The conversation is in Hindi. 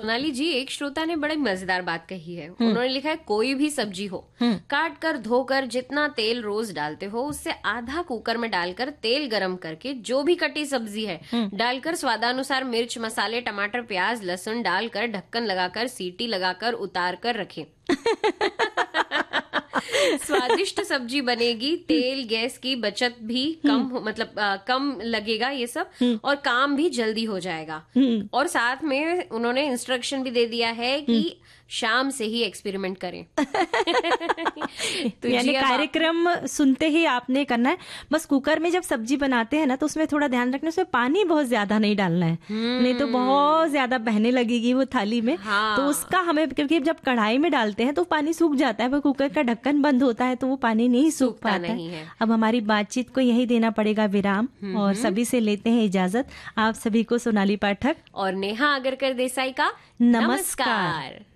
सोनाली जी, एक श्रोता ने बड़ी मजेदार बात कही है। उन्होंने लिखा है, कोई भी सब्जी हो, काट कर धोकर जितना तेल रोज डालते हो उससे आधा कुकर में डालकर तेल गरम करके जो भी कटी सब्जी है डालकर स्वादानुसार मिर्च, मसाले, टमाटर, प्याज, लहसुन डालकर ढक्कन लगाकर सीटी लगाकर उतार कर रखें। स्वादिष्ट सब्जी बनेगी, तेल गैस की बचत भी कम लगेगा ये सब, और काम भी जल्दी हो जाएगा। और साथ में उन्होंने इंस्ट्रक्शन भी दे दिया है कि शाम से ही एक्सपेरिमेंट करें। तो यानी कार्यक्रम सुनते ही आपने करना है। बस कुकर में जब सब्जी बनाते हैं ना तो उसमें थोड़ा ध्यान रखना, उसमें पानी बहुत ज्यादा नहीं डालना है, नहीं तो बहुत ज्यादा बहने लगेगी वो थाली में। हाँ। तो उसका हमें, क्योंकि जब कढ़ाई में डालते हैं तो पानी सूख जाता है, पर कुकर का ढक्कन बंद होता है तो वो पानी नहीं सूख पाता है। अब हमारी बातचीत को यही देना पड़ेगा विराम, और सभी से लेते हैं इजाजत। आप सभी को सोनाली पाठक और नेहा अगरकर देसाई का नमस्कार।